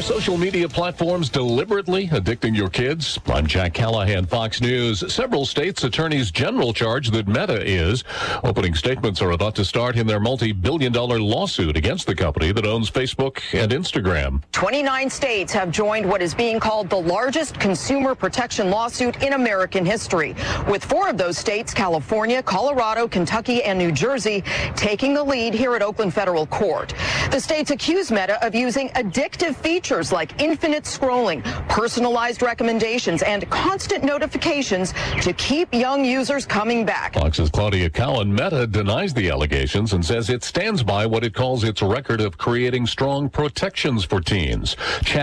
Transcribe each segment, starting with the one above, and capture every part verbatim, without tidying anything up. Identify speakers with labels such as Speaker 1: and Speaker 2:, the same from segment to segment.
Speaker 1: Are social media platforms deliberately addicting your kids? I'm Jack Callahan, Fox News. Several states' attorneys general charge that Meta is. Opening statements are about to start in their multi-billion dollar lawsuit against the company that owns Facebook and Instagram.
Speaker 2: twenty-nine states have joined what is being called the largest consumer protection lawsuit in American history, with four of those states, California, Colorado, Kentucky, and New Jersey, taking the lead here at Oakland Federal Court. The states accuse Meta of using addictive features like infinite scrolling, personalized recommendations, and constant notifications to keep young users coming back.
Speaker 1: Fox's Claudia Cowan. Meta denies the allegations and says it stands by what it calls its record of creating strong protections for teens.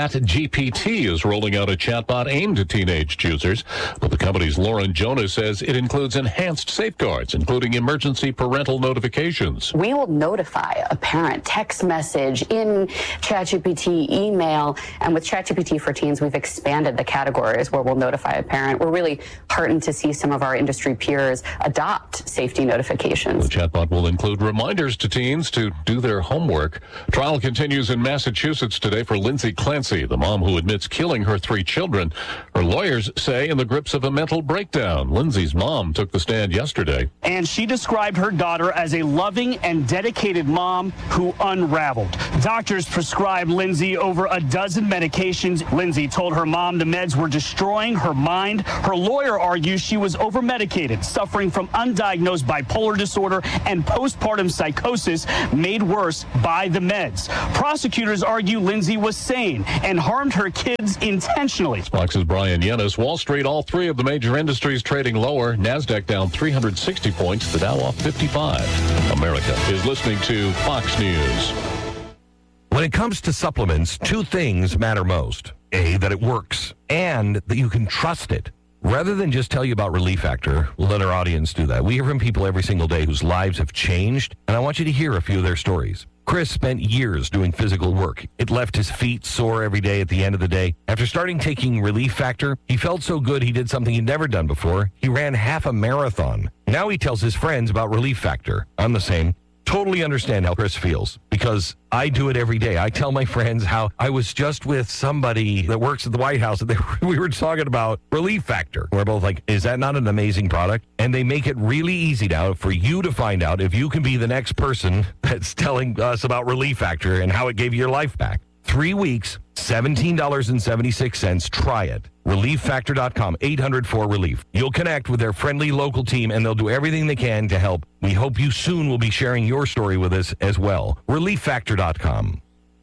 Speaker 1: ChatGPT is rolling out a chatbot aimed at teenage users, but the company's Lauren Jonas says it includes enhanced safeguards, including emergency parental notifications.
Speaker 3: We will notify a parent, text message, in ChatGPT, email, and with ChatGPT for Teens, we've expanded the categories where we'll notify a parent. We're really heartened to see some of our industry peers adopt safety notifications.
Speaker 1: The chatbot will include reminders to teens to do their homework. Trial continues in Massachusetts today for Lindsay Clancy, the mom who admits killing her three children. Her lawyers say in the grips of a mental breakdown. Lindsay's mom took the stand yesterday.
Speaker 4: And she described her daughter as a loving and dedicated mom who unraveled. Doctors prescribed Lindsay over a dozen medications. Lindsay told her mom the meds were destroying her mind. Her lawyer argues she was over-medicated, suffering from undiagnosed bipolar disorder and postpartum psychosis made worse by the meds. Prosecutors argue Lindsay was sane and harmed her kids intentionally.
Speaker 1: Fox's Brian Yennis. Wall Street, all three of the major industries trading lower. NASDAQ down three hundred sixty points. The Dow off fifty-five. America is listening to Fox News.
Speaker 5: When it comes to supplements, two things matter most. A, that it works, and that you can trust it. Rather than just tell you about Relief Factor, we'll let our audience do that. We hear from people every single day whose lives have changed, and I want you to hear a few of their stories. Chris spent years doing physical work. It left his feet sore every day at the end of the day. After starting taking Relief Factor, he felt so good he did something he'd never done before. He ran half a marathon. Now he tells his friends about Relief Factor. I'm the same. Totally understand how Chris feels because I do it every day. I tell my friends how I was just with somebody that works at the White House and they, we were talking about Relief Factor. We're both like, is that not an amazing product? And they make it really easy now for you to find out if you can be the next person that's telling us about Relief Factor and how it gave you your life back. Three weeks, seventeen dollars and seventy-six cents. Try it. relief factor dot com, eight hundred four relief. You'll connect with their friendly local team, and they'll do everything they can to help. We hope you soon will be sharing your story with us as well. relief factor dot com.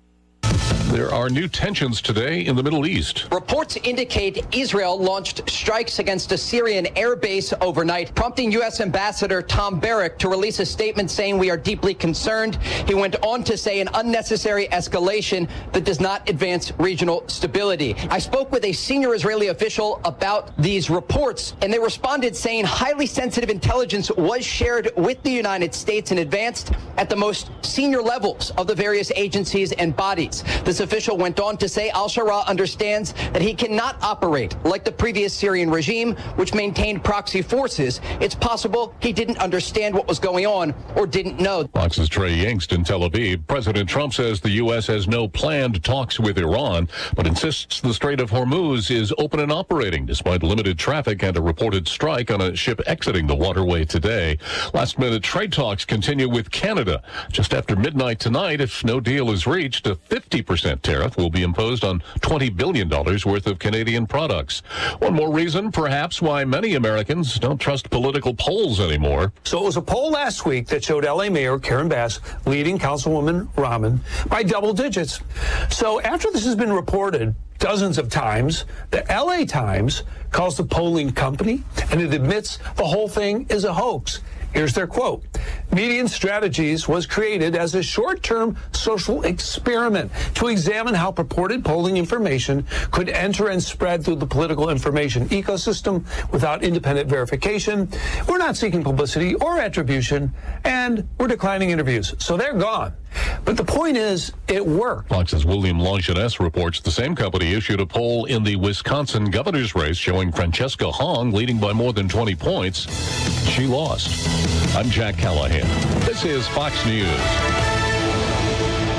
Speaker 1: There are new tensions today in the Middle East.
Speaker 6: Reports indicate Israel launched strikes against a Syrian air base overnight, prompting U S Ambassador Tom Barrack to release a statement saying we are deeply concerned. He went on to say an unnecessary escalation that does not advance regional stability. I spoke with a senior Israeli official about these reports, and they responded saying highly sensitive intelligence was shared with the United States and advanced at the most senior levels of the various agencies and bodies. This official went on to say al-Shara understands that he cannot operate like the previous Syrian regime, which maintained proxy forces. It's possible he didn't understand what was going on or didn't know.
Speaker 1: Fox's Trey Yingst in Tel Aviv. President Trump says the U S has no planned talks with Iran, but insists the Strait of Hormuz is open and operating despite limited traffic and a reported strike on a ship exiting the waterway today. Last-minute trade talks continue with Canada. Just after midnight tonight, if no deal is reached, a fifty percent tariff will be imposed on twenty billion dollars worth of Canadian products. One more reason, perhaps, why many Americans don't trust political polls anymore.
Speaker 7: So it was a poll last week that showed L A Mayor Karen Bass leading Councilwoman Rahman by double digits. So after this has been reported dozens of times, the L A Times calls the polling company and it admits the whole thing is a hoax. Here's their quote. Median Strategies was created as a short-term social experiment to examine how purported polling information could enter and spread through the political information ecosystem without independent verification. We're not seeking publicity or attribution, and we're declining interviews. So they're gone. But the point is, it worked.
Speaker 1: Fox's William Longinus reports the same company issued a poll in the Wisconsin governor's race showing Francesca Hong leading by more than twenty points. She lost. I'm Jack Callahan. This is Fox News.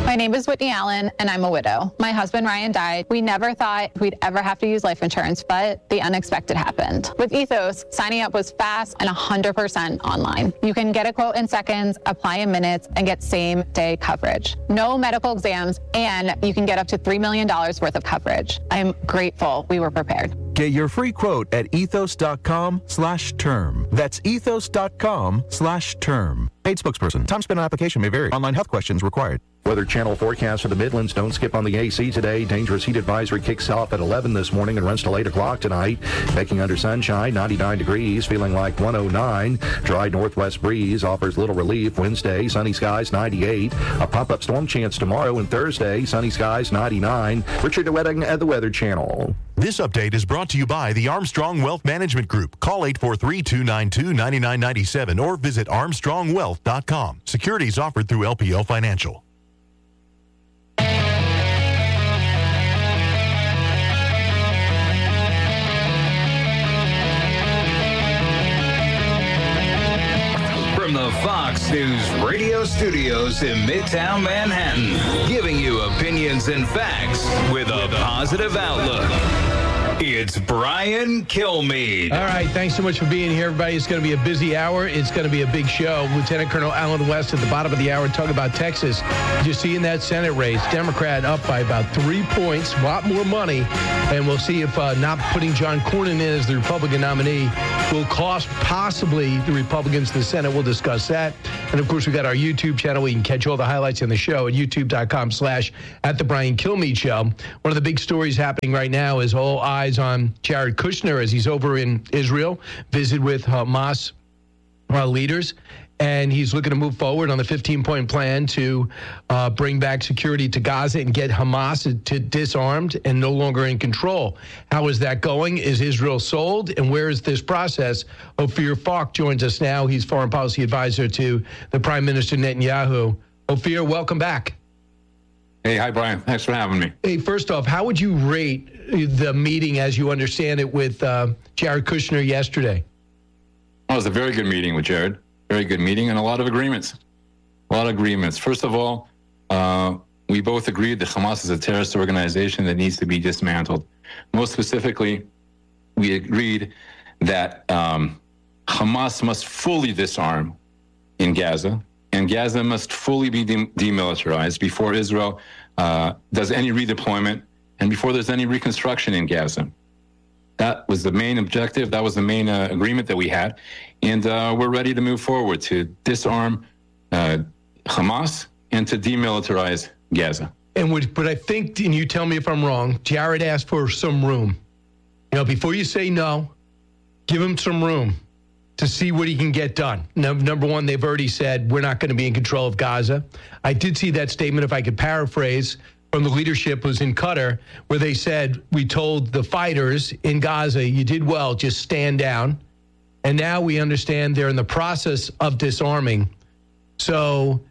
Speaker 8: My name is Whitney Allen, and I'm a widow. My husband, Ryan, died. We never thought we'd ever have to use life insurance, but the unexpected happened. With Ethos, signing up was fast and one hundred percent online. You can get a quote in seconds, apply in minutes, and get same-day coverage. No medical exams, and you can get up to three million dollars worth of coverage. I'm grateful we were prepared.
Speaker 9: Get your free quote at ethos.com slash term. That's ethos.com slash term. Paid spokesperson. Time spent on application may vary. Online health questions required.
Speaker 10: Weather Channel forecast for the Midlands. Don't skip on the A C today. Dangerous heat advisory kicks off at eleven this morning and runs till eight o'clock tonight. Making under sunshine, ninety-nine degrees, feeling like one oh nine. Dry northwest breeze offers little relief. Wednesday, sunny skies, ninety-eight. A pop-up storm chance tomorrow and Thursday, sunny skies, ninety-nine. Richard DeWetting at the Weather Channel.
Speaker 11: This update is brought to you by the Armstrong Wealth Management Group. Call eight four three, two nine two, nine nine nine seven or visit armstrong wealth dot com. Securities offered through L P L Financial.
Speaker 12: From the Fox News radio studios in Midtown Manhattan, giving you opinions and facts with a positive outlook. It's Brian Kilmeade.
Speaker 13: All right, thanks so much for being here, everybody. It's going to be a busy hour. It's going to be a big show. Lieutenant Colonel Alan West at the bottom of the hour talking about Texas. You see in that Senate race, Democrat up by about three points, a lot more money, and we'll see if uh, not putting John Cornyn in as the Republican nominee will cost possibly the Republicans in the Senate. We'll discuss that. And, of course, we got our YouTube channel. We can catch all the highlights in the show at youtube.com slash at the Brian Kilmeade Show. One of the big stories happening right now is all eyes on Jared Kushner as he's over in Israel, visit with Hamas uh, leaders, and he's looking to move forward on the fifteen-point plan to uh, bring back security to Gaza and get Hamas to disarmed and no longer in control. How is that going? Is Israel sold? And where is this process? Ophir Falk joins us now. He's foreign policy advisor to the Prime Minister Netanyahu. Ophir, welcome back.
Speaker 14: Hey, hi, Brian. Thanks for having me.
Speaker 13: Hey, first off, how would you rate the meeting as you understand it with uh, Jared Kushner yesterday?
Speaker 14: Well, it was a very good meeting with Jared. Very good meeting and a lot of agreements. A lot of agreements. First of all, uh, we both agreed that Hamas is a terrorist organization that needs to be dismantled. Most specifically, we agreed that um, Hamas must fully disarm in Gaza, and Gaza must fully be de- demilitarized before Israel uh, does any redeployment and before there's any reconstruction in Gaza. That was the main objective. That was the main uh, agreement that we had. And uh, we're ready to move forward to disarm uh, Hamas and to demilitarize Gaza.
Speaker 13: And would, but I think, and you tell me if I'm wrong, Jared asked for some room. You know, before you say no, give him some room to see what he can get done. No, number one, they've already said we're not going to be in control of Gaza. I did see that statement, if I could paraphrase, from the leadership was in Qatar, where they said, we told the fighters in Gaza, you did well, just stand down. And now we understand they're in the process of disarming. So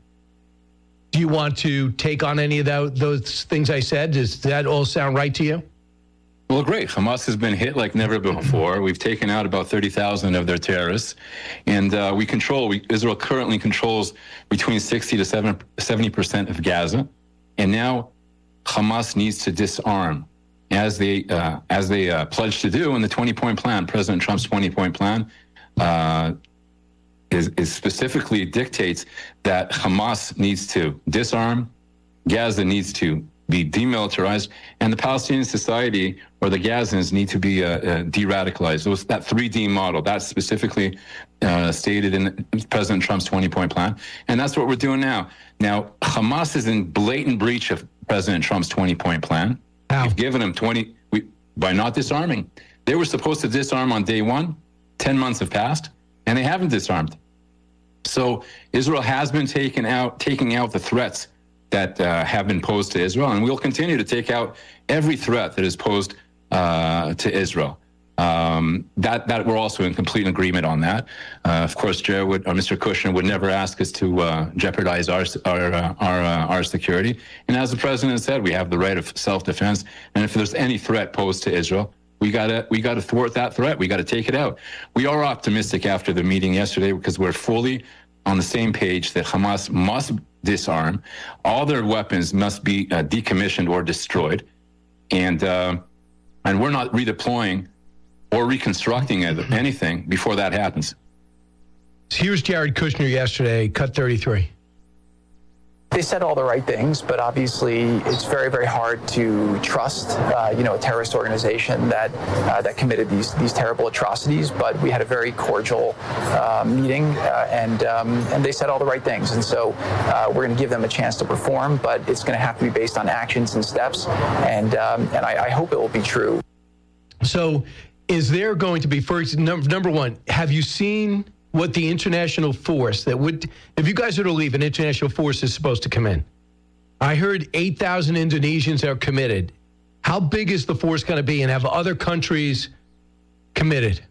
Speaker 13: do you want to take on any of that, those things I said? Does that all sound right to you?
Speaker 14: Well, great. Hamas has been hit like never before. We've taken out about thirty thousand of their terrorists. And uh, we control, we, Israel currently controls between sixty to seventy percent of Gaza. And now Hamas needs to disarm, as they uh, as they uh, pledged to do in the twenty-point plan. President Trump's twenty-point plan uh, is, is specifically dictates that Hamas needs to disarm, Gaza needs to be demilitarized, and the Palestinian society or the Gazans need to be uh, uh, de-radicalized. It was that three D model, that's specifically uh, stated in President Trump's twenty-point plan, and that's what we're doing now. Now, Hamas is in blatant breach of President Trump's twenty-point plan. Ow. We've given them twenty we, by not disarming. They were supposed to disarm on day one. Ten months have passed, and they haven't disarmed. So Israel has been taking out, taking out the threats that uh, have been posed to Israel, and we'll continue to take out every threat that is posed uh, to Israel. Um, that that we're also in complete agreement on that. Uh, of course, Jared would, or Mister Kushner would never ask us to uh, jeopardize our our uh, our, uh, our security. And as the president said, we have the right of self-defense. And if there's any threat posed to Israel, we gotta we gotta thwart that threat. We gotta take it out. We are optimistic after the meeting yesterday because we're fully on the same page that Hamas must disarm. All their weapons must be uh, decommissioned or destroyed. And, uh, and we're not redeploying or reconstructing anything before that happens.
Speaker 13: Here's Jared Kushner yesterday, cut thirty-three.
Speaker 15: They said all the right things, but obviously it's very, very hard to trust, uh, you know, a terrorist organization that uh, that committed these these terrible atrocities. But we had a very cordial uh, meeting, uh, and um, and they said all the right things. And so uh, we're going to give them a chance to perform, but it's going to have to be based on actions and steps. And um, and I, I hope it will be true.
Speaker 13: So, is there going to be first number number one? Have you seen what the international force that would, if you guys were to leave, an international force is supposed to come in? I heard eight thousand Indonesians are committed. How big is the force going to be, and have other countries committed?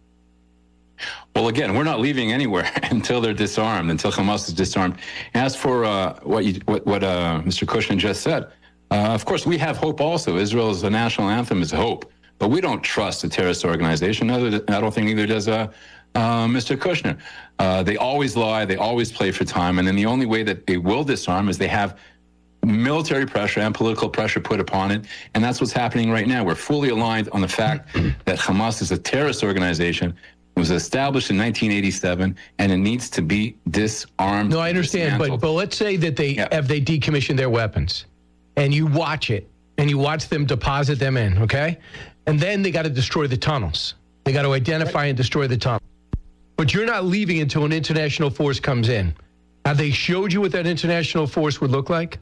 Speaker 14: Well, again, we're not leaving anywhere until they're disarmed, until Hamas is disarmed. As for uh, what, you, what, what uh, Mister Kushner just said, uh, of course, we have hope also. Israel's national anthem is hope, but we don't trust a terrorist organization. I don't think neither does uh, Uh, Mister Kushner. Uh, they always lie. They always play for time. And then the only way that they will disarm is they have military pressure and political pressure put upon it. And that's what's happening right now. We're fully aligned on the fact that Hamas is a terrorist organization. It was established in nineteen eighty-seven, and it needs to be disarmed.
Speaker 13: No, I understand. But, but let's say that they yeah. have they decommissioned their weapons, and you watch it, and you watch them deposit them in, okay? And then they got to destroy the tunnels. They got to identify right. and destroy the tunnels. But you're not leaving until an international force comes in. Have they showed you what that international force would look like?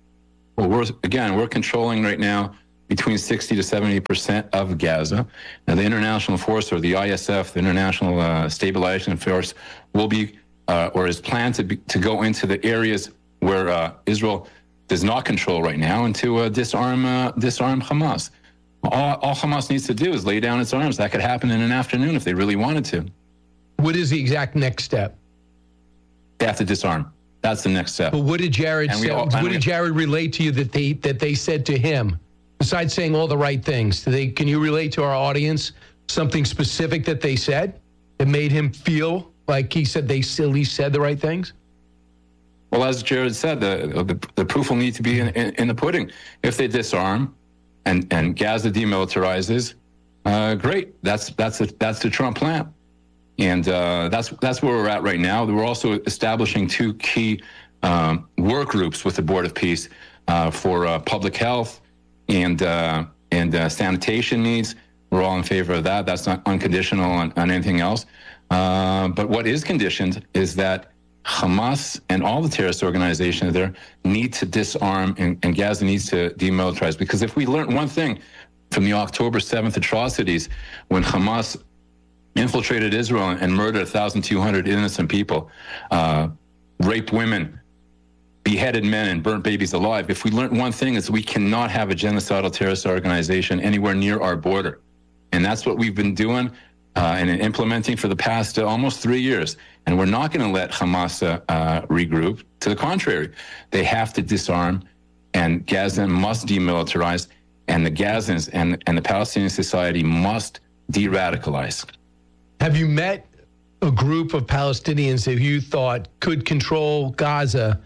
Speaker 14: Well, we're, again, we're controlling right now between sixty to seventy percent of Gaza. Now, the international force, or the I S F, the International uh, Stabilization Force, will be, uh, or is planned to, be, to go into the areas where uh, Israel does not control right now, and to uh, disarm, uh, disarm Hamas. All, all Hamas needs to do is lay down its arms. That could happen in an afternoon if they really wanted to.
Speaker 13: What is the exact next step?
Speaker 14: They have to disarm. That's the next step.
Speaker 13: But what did Jared say? All, what did Jared relate to you that they that they said to him? Besides saying all the right things, do they, can you relate to our audience something specific that they said that made him feel like he said they silly said the right things?
Speaker 14: Well, as Jared said, the the, the proof will need to be in, in, in the pudding. If they disarm and, and Gaza demilitarizes, uh, great. That's that's a, that's the Trump plan. And uh, that's that's where we're at right now. We're also establishing two key um, work groups with the Board of Peace uh, for uh, public health and uh, and uh, sanitation needs. We're all in favor of that. That's not unconditional on, on anything else. Uh, but what is conditioned is that Hamas and all the terrorist organizations there need to disarm, and, and Gaza needs to demilitarize. Because if we learn one thing from the October seventh atrocities, when Hamas infiltrated Israel and murdered one thousand two hundred innocent people, uh, raped women, beheaded men, and burnt babies alive. If we learn one thing, is we cannot have a genocidal terrorist organization anywhere near our border. And that's what we've been doing uh, and implementing for the past uh, almost three years. And we're not going to let Hamas uh, uh, regroup. To the contrary, they have to disarm, and Gaza must demilitarize, and the Gazans and, and the Palestinian society must de-radicalize.
Speaker 13: Have you met a group of Palestinians that you thought could control Gaza,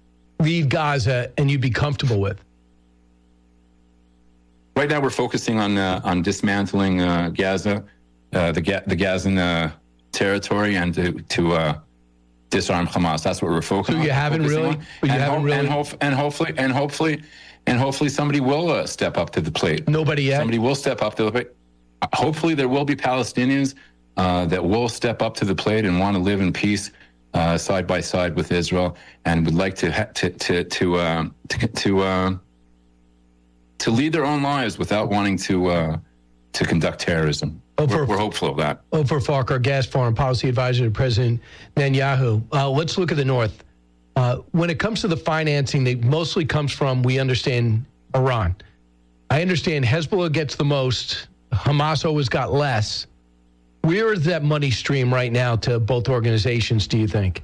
Speaker 13: lead Gaza, and you'd be comfortable with?
Speaker 14: Right now, we're focusing on uh, on dismantling uh, Gaza, uh, the Ga- the Gazan uh, territory, and to to uh, disarm Hamas. That's what we're focusing on.
Speaker 13: So you haven't really,
Speaker 14: but
Speaker 13: you
Speaker 14: and,
Speaker 13: haven't
Speaker 14: ho-
Speaker 13: really,
Speaker 14: and, hope- and hopefully, and hopefully, and hopefully, somebody will uh, step up to the plate.
Speaker 13: Nobody yet.
Speaker 14: Somebody will step up to the plate. Hopefully, there will be Palestinians Uh, that will step up to the plate and want to live in peace uh, side by side with Israel, and would like to ha- to to to uh, to to, uh, to lead their own lives without wanting to uh, to conduct terrorism. We're, we're hopeful of that.
Speaker 13: Ofer Farquhar, gas foreign policy advisor to President Netanyahu. Uh, let's look at the north. Uh, when it comes to the financing, that mostly comes from, we understand, Iran. I understand Hezbollah gets the most. Hamas always got less. Where is that money stream right now to both organizations, do you think?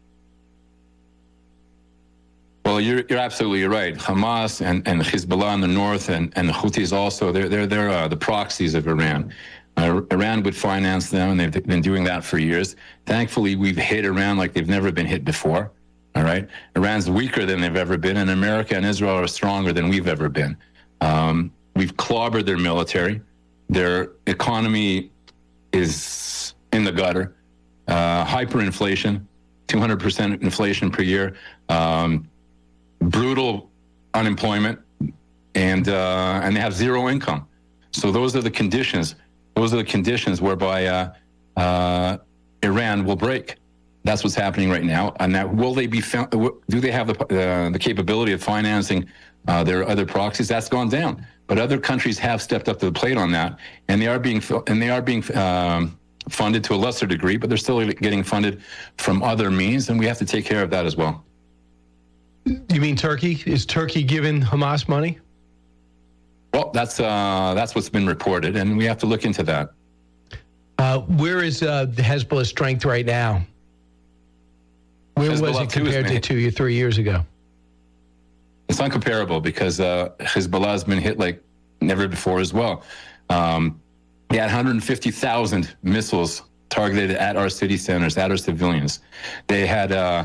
Speaker 14: Well, you're you're absolutely right. Hamas and, and Hezbollah in the north, and, and the Houthis also, they're, they're, they're uh, the proxies of Iran. Uh, Iran would finance them, and they've been doing that for years. Thankfully, we've hit Iran like they've never been hit before. All right. Iran's weaker than they've ever been, and America and Israel are stronger than we've ever been. Um, we've clobbered their military. Their economy is in the gutter. Uh, hyperinflation, two hundred percent inflation per year, um, brutal unemployment, and uh, and they have zero income. So those are the conditions. Those are the conditions whereby uh, uh, Iran will break. That's what's happening right now. And now, will they be? Do they have the uh, the capability of financing uh, their other proxies? That's gone down. But other countries have stepped up to the plate on that, and they are being and they are being um, funded to a lesser degree, but they're still getting funded from other means, and we have to take care of that as well.
Speaker 13: You mean Turkey? Is Turkey giving Hamas money?
Speaker 14: Well, that's uh, that's what's been reported, and we have to look into that.
Speaker 13: Uh, where is uh, the Hezbollah strength right now? Where Hezbollah was it compared to two or three years ago?
Speaker 14: It's uncomparable because uh, Hezbollah has been hit like never before as well. Um, they had one hundred fifty thousand missiles targeted at our city centers, at our civilians. They had uh,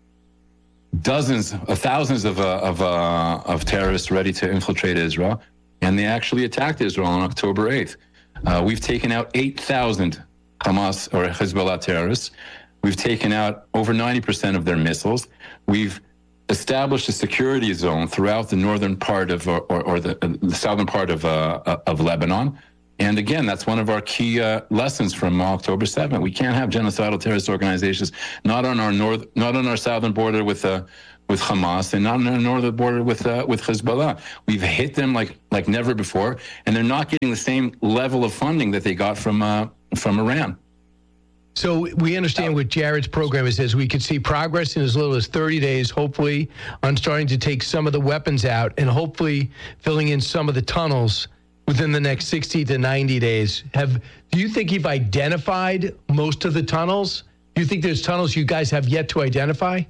Speaker 14: dozens of thousands of uh, of, uh, of terrorists ready to infiltrate Israel, and they actually attacked Israel on October eighth. Uh, we've taken out eight thousand Hamas or Hezbollah terrorists. We've taken out over ninety percent of their missiles. We've established a security zone throughout the northern part of, or, or, or the, the southern part of uh, of Lebanon. And again, that's one of our key uh, lessons from October seventh. We can't have genocidal terrorist organizations not on our north, not on our southern border with uh, with Hamas, and not on our northern border with uh, with Hezbollah. We've hit them like like never before, and they're not getting the same level of funding that they got from uh, from Iran.
Speaker 13: So we understand what Jared's program is, is we could see progress in as little as thirty days, hopefully, on starting to take some of the weapons out and hopefully filling in some of the tunnels within the next sixty to ninety days. Have do you think you've identified most of the tunnels? Do you think there's tunnels you guys have yet to identify?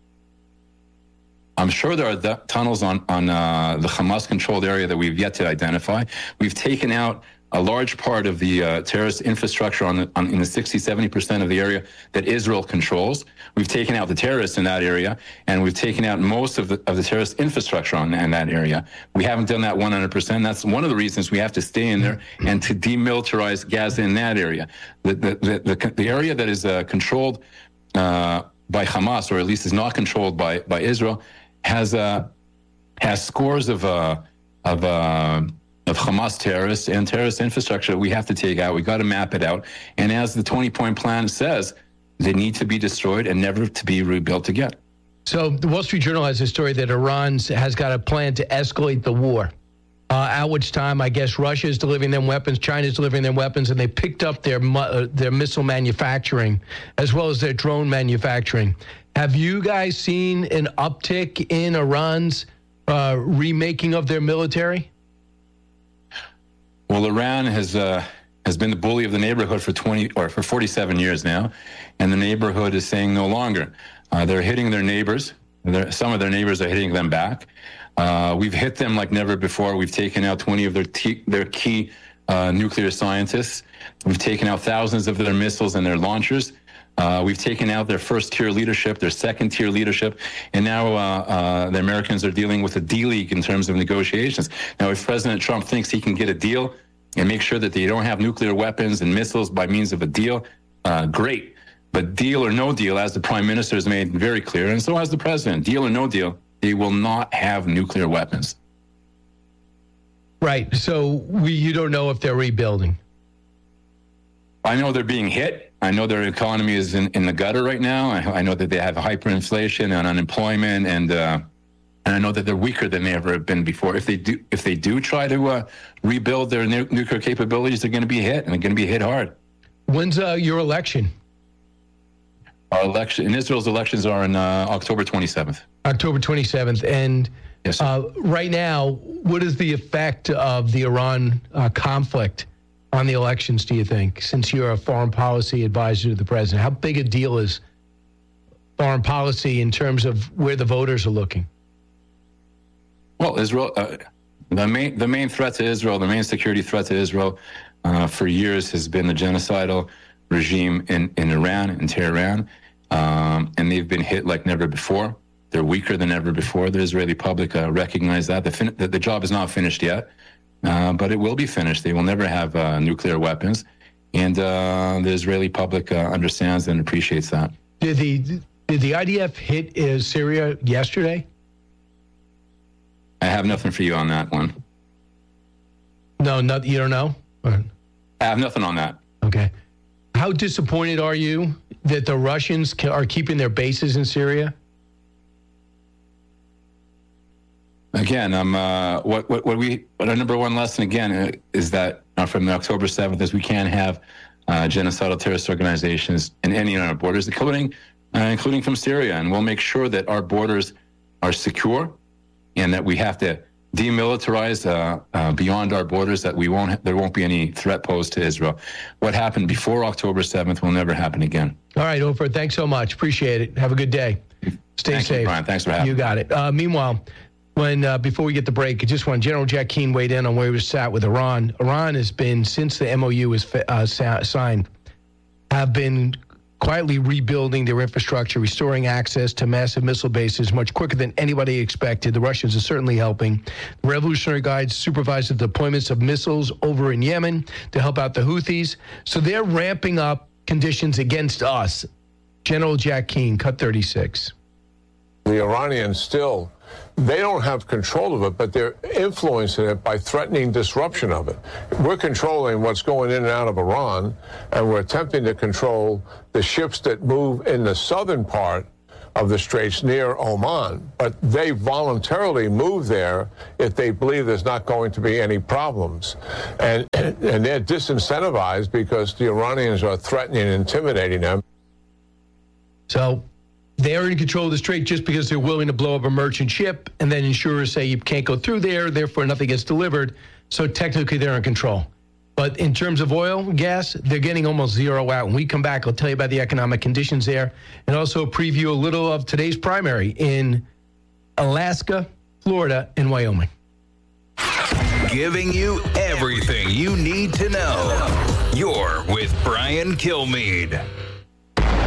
Speaker 14: I'm sure there are the tunnels on, on uh, the Hamas-controlled area that we've yet to identify. We've taken out a large part of the uh, terrorist infrastructure on, the, on in the sixty, seventy percent of the area that Israel controls. We've taken out the terrorists in that area, and we've taken out most of the of the terrorist infrastructure on in that area. We haven't done that one hundred percent. That's one of the reasons we have to stay in there and to demilitarize Gaza in that area. The the the, the, the area that is uh, controlled uh, by Hamas, or at least is not controlled by by Israel, has uh, has scores of uh, of uh, of Hamas terrorists and terrorist infrastructure that we have to take out. We got to map it out. And as the twenty-point plan says, they need to be destroyed and never to be rebuilt again.
Speaker 13: So the Wall Street Journal has a story that Iran has got a plan to escalate the war, uh, at which time I guess Russia is delivering them weapons, China is delivering them weapons, and they picked up their uh, their missile manufacturing as well as their drone manufacturing. Have you guys seen an uptick in Iran's uh, remaking of their military?
Speaker 14: Well, Iran has uh, has been the bully of the neighborhood for twenty or for forty-seven years now, and the neighborhood is saying no longer. Uh, they're hitting their neighbors. They're, some of their neighbors are hitting them back. Uh, we've hit them like never before. We've taken out twenty of their t- their key uh, nuclear scientists. We've taken out thousands of their missiles and their launchers. Uh, we've taken out their first-tier leadership, their second-tier leadership, and now uh, uh, the Americans are dealing with a D-League in terms of negotiations. Now, if President Trump thinks he can get a deal and make sure that they don't have nuclear weapons and missiles by means of a deal, uh, great. But deal or no deal, as the Prime Minister has made very clear, and so has the President, deal or no deal, they will not have nuclear weapons.
Speaker 13: Right. So we, you don't know if they're rebuilding.
Speaker 14: I know they're being hit. I know their economy is in, in the gutter right now. I, I know that they have hyperinflation and unemployment, and uh, and I know that they're weaker than they ever have been before. If they do, if they do try to uh, rebuild their nu- nuclear capabilities, they're going to be hit, and they're going to be hit hard.
Speaker 13: When's uh, your election?
Speaker 14: Our election in Israel's elections are on uh, October twenty-seventh.
Speaker 13: October twenty-seventh, and
Speaker 14: yes,
Speaker 13: uh, right now, what is the effect of the Iran uh, conflict on the elections, do you think, since you're a foreign policy advisor to the president? How big a deal is foreign policy in terms of where the voters are looking?
Speaker 14: Well, Israel, uh, the main the main threat to Israel, the main security threat to Israel uh, for years has been the genocidal regime in, in Iran, in Tehran. um, and they've been hit like never before. They're weaker than ever before. The Israeli public uh, recognize that. The, fin- the, the job is not finished yet, uh, but it will be finished. They will never have uh, nuclear weapons, and uh, the Israeli public uh, understands and appreciates that.
Speaker 13: Did the did the I D F hit uh, Syria yesterday?
Speaker 14: I have nothing for you on that one.
Speaker 13: No, not, you don't know?
Speaker 14: I have nothing on that.
Speaker 13: Okay. How disappointed are you that the Russians ca- are keeping their bases in Syria?
Speaker 14: Again, um, uh, what, what, what we, what our number one lesson again uh, is that uh, from the October seventh is we can't have uh, genocidal terrorist organizations in any of our borders, including, uh, including from Syria. And we'll make sure that our borders are secure and that we have to demilitarize uh, uh, beyond our borders, that we won't, there won't be any threat posed to Israel. What happened before October seventh will never happen again.
Speaker 13: All right, Ofer, thanks so much. Appreciate it. Have a good day. Stay
Speaker 14: Thank
Speaker 13: safe.
Speaker 14: You, Brian. Thanks for having me.
Speaker 13: You got it. Uh, meanwhile, when uh, before we get the break, I just want General Jack Keane weighed in on where he was sat with Iran. Iran has been, since the M O U was uh, signed, have been quietly rebuilding their infrastructure, restoring access to massive missile bases much quicker than anybody expected. The Russians are certainly helping. The Revolutionary Guards supervise the deployments of missiles over in Yemen to help out the Houthis. So they're ramping up conditions against us. General Jack Keane, cut thirty-six.
Speaker 16: The Iranians still, they don't have control of it, but they're influencing it by threatening disruption of it. We're controlling what's going in and out of Iran, and we're attempting to control the ships that move in the southern part of the straits near Oman. But they voluntarily move there if they believe there's not going to be any problems. And, and they're disincentivized because the Iranians are threatening and intimidating them.
Speaker 13: So they're in control of the strait just because they're willing to blow up a merchant ship, and then insurers say you can't go through there, therefore nothing gets delivered. So technically they're in control. But in terms of oil, gas, they're getting almost zero out. When we come back, I'll tell you about the economic conditions there and also preview a little of today's primary in Alaska, Florida, and Wyoming.
Speaker 12: Giving you everything you need to know. You're with Brian Kilmeade.